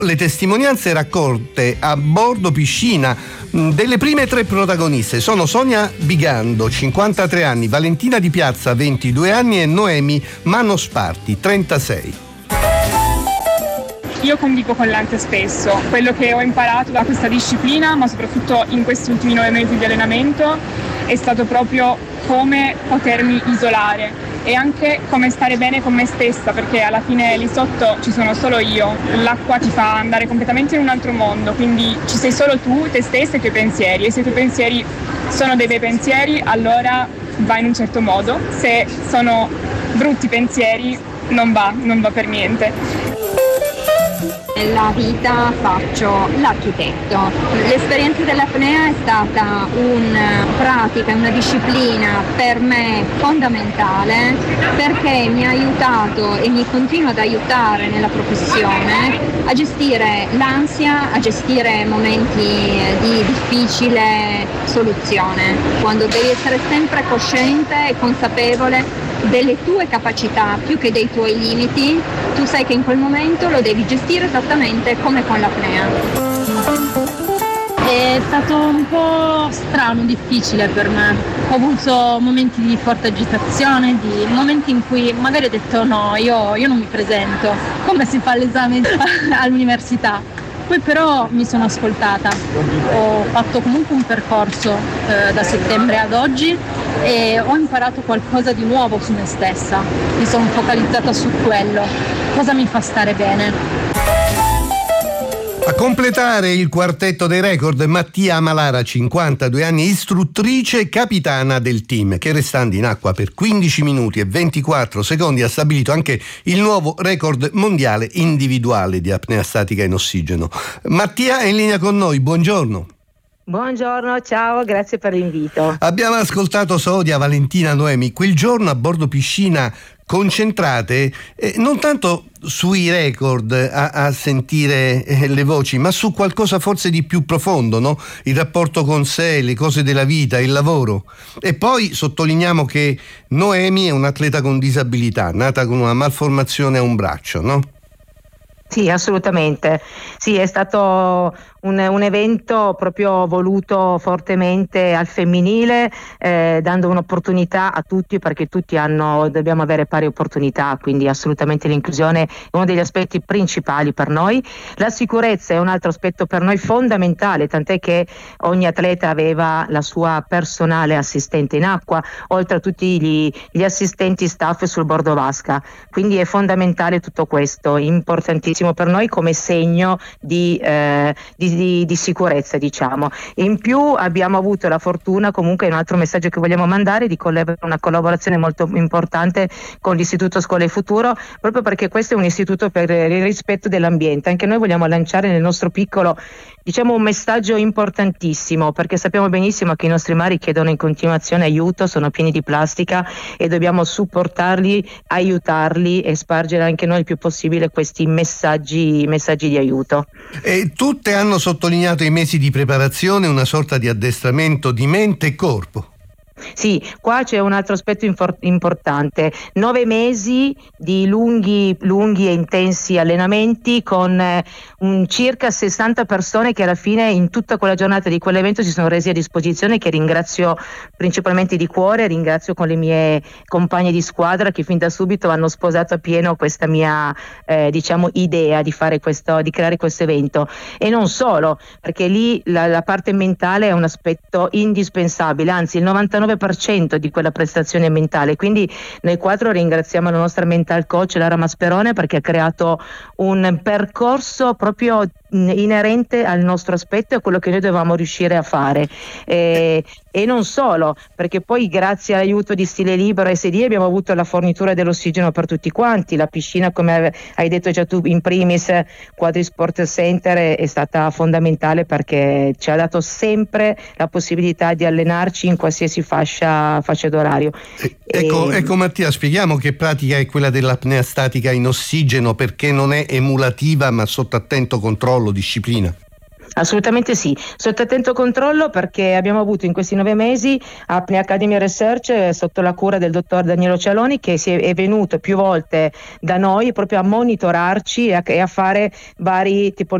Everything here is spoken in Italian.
Le testimonianze raccolte a bordo piscina delle prime 3 protagoniste sono Sonia Bigando, 53 anni, Valentina Di Piazza, 22 anni e Noemi Manosparti, 36. Io convivo con l'ante spesso. Quello che ho imparato da questa disciplina, ma soprattutto in questi ultimi 9 mesi di allenamento, è stato proprio come potermi isolare e anche come stare bene con me stessa, perché alla fine lì sotto ci sono solo io. L'acqua ti fa andare completamente in un altro mondo, quindi ci sei solo tu, te stessa e i tuoi pensieri, e se i tuoi pensieri sono dei bei pensieri allora va in un certo modo, se sono brutti pensieri non va per niente. Nella vita faccio l'architetto. L'esperienza dell'apnea è stata una pratica, una disciplina per me fondamentale, perché mi ha aiutato e mi continua ad aiutare nella professione a gestire l'ansia, a gestire momenti di difficile soluzione, quando devi essere sempre cosciente e consapevole delle tue capacità più che dei tuoi limiti. Tu sai che in quel momento lo devi gestire esattamente come con l'apnea. È stato un po' strano, difficile per me. Ho avuto momenti di forte agitazione, di momenti in cui magari ho detto no, io non mi presento, come si fa l'esame all'università. Poi però mi sono ascoltata, ho fatto comunque un percorso da settembre ad oggi e ho imparato qualcosa di nuovo su me stessa, mi sono focalizzata su quello, cosa mi fa stare bene. A completare il quartetto dei record Mattia Amalara, 52 anni, istruttrice e capitana del team, che restando in acqua per 15 minuti e 24 secondi ha stabilito anche il nuovo record mondiale individuale di apnea statica in ossigeno. Mattia è in linea con noi, buongiorno. Buongiorno, ciao, grazie per l'invito. Abbiamo ascoltato Sonia, Valentina, Noemi. Quel giorno a bordo piscina concentrate non tanto sui record a sentire le voci, ma su qualcosa forse di più profondo, no? Il rapporto con sé, le cose della vita, il lavoro. E poi sottolineiamo che Noemi è un'atleta con disabilità, nata con una malformazione a un braccio, no? Sì, assolutamente. Sì, è stato un evento proprio voluto fortemente al femminile, dando un'opportunità a tutti, perché tutti dobbiamo avere pari opportunità, quindi assolutamente l'inclusione è uno degli aspetti principali per noi. La sicurezza è un altro aspetto per noi fondamentale, tant'è che ogni atleta aveva la sua personale assistente in acqua, oltre a tutti gli assistenti staff sul bordo vasca, quindi è fondamentale tutto questo, importantissimo per noi come segno di sicurezza, diciamo. In più abbiamo avuto la fortuna, comunque un altro messaggio che vogliamo mandare, di una collaborazione molto importante con l'Istituto Scuola e Futuro, proprio perché questo è un istituto per il rispetto dell'ambiente. Anche noi vogliamo lanciare nel nostro piccolo, diciamo, un messaggio importantissimo, perché sappiamo benissimo che i nostri mari chiedono in continuazione aiuto, sono pieni di plastica e dobbiamo supportarli, aiutarli e spargere anche noi il più possibile questi messaggi di aiuto. E tutte hanno sottolineato i mesi di preparazione, una sorta di addestramento di mente e corpo. Sì, qua c'è un altro aspetto importante, 9 mesi di lunghi e intensi allenamenti con circa 60 persone che alla fine in tutta quella giornata di quell'evento si sono resi a disposizione, che ringrazio principalmente di cuore, ringrazio con le mie compagne di squadra che fin da subito hanno sposato appieno questa mia idea di creare questo evento. E non solo, perché lì la parte mentale è un aspetto indispensabile, anzi il 99% di quella prestazione mentale, quindi noi 4 ringraziamo la nostra mental coach Lara Masperone, perché ha creato un percorso proprio inerente al nostro aspetto e a quello che noi dovevamo riuscire a fare, e non solo, perché poi grazie all'aiuto di Stile Libero e SDI abbiamo avuto la fornitura dell'ossigeno per tutti quanti. La piscina, come hai detto già tu in primis, Quadri Sport Center è stata fondamentale, perché ci ha dato sempre la possibilità di allenarci in qualsiasi fascia d'orario. Ecco Mattia, spieghiamo che pratica è quella dell'apnea statica in ossigeno, perché non è emulativa ma sotto attento controllo, disciplina. Assolutamente sì, sotto attento controllo, perché abbiamo avuto in questi 9 mesi Apnea Academy Research sotto la cura del dottor Daniele Cialoni, che è venuto più volte da noi proprio a monitorarci e a fare vari tipologie